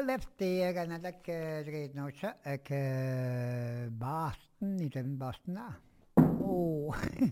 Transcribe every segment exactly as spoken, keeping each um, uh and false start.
lefty, Canada, que je reed nou zo, ik Boston, niet in Boston, nou. Oh.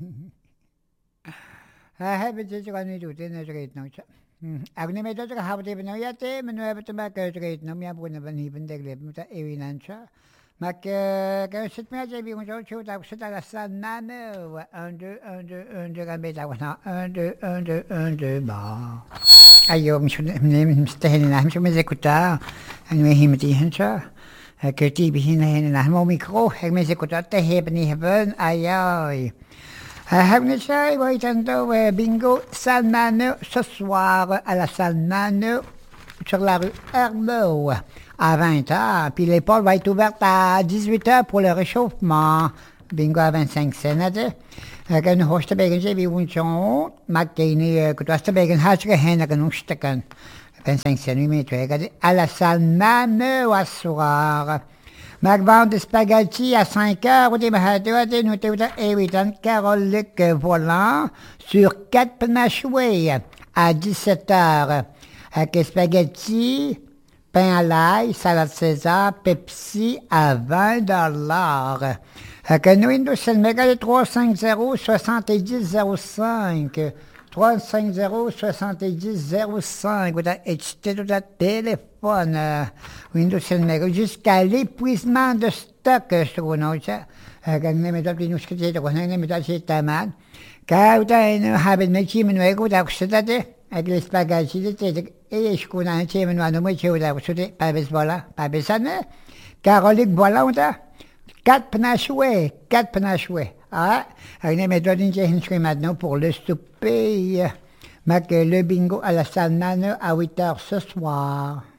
Hij heeft het gewoon niet doen, in het reed nou zo. Ik neem het uit, ik heb het even nou, ja, maar nu hebben we het maar uit reed nou, maar ja, we hebben niet van de glip, met de eeuwen en zo. Maar ik kan zitten met je, wie moet zo, zo, dat zit aan de nano, un, deux, un, deux, un, deux, een beetje, nou, un, deux, un, deux, un, deux, bah. Ayo, mustahil na hamsho mes écouteurs, en we hier met die handscho. Que die beginnen naar mijn micro, ik mes écouteurs te hebben niet hebben, ayo. Heb je ça, oui, tantôt, bingo, salle Nano, ce soir, à la salle Nano, sur la rue Herbeau, à vingt heures. Puis les portes vont être ouvertes à dix-huit heures pour le réchauffement. Bingo à vingt-cinq cents. Ik heb een hoogste bij wie woont zo, maar ik was te bij een hartstikke heen, ik nog stukken. vingt-cinq cents meter, à la salle Nano à soir. Maar ik vend des spaghettis à cinq heures, ou des mahadouades, nous t'avons évident Carole Luc volant sur quatre penachoués à dix-sept heures. Avec spaghettis, pain à l'ail, salade César, Pepsi à vingt dollars. Que nous, nous sommes méga trois cent cinquante soixante-dix zéro cinq. trois cent cinquante soixante-dix zéro cinq. Vous avez acheté tout le téléphone. Windows méga jusqu'à l'épuisement de stock sur nous. Quand nous avons dit nous que c'était, quand nous avons dit c'était mal. Quand vous avez habit de métier, nous avons dit que c'était avec les spaghettis, et je connais un petit peu, nous avons dit que c'était pas besoin, pas besoin. Caroline, voilà, on a. Quatre penachoués, quatre penachoués. Ah, on a mis deux inscrits maintenant pour le souper. Mais le bingo à la salle Nano à huit heures ce soir.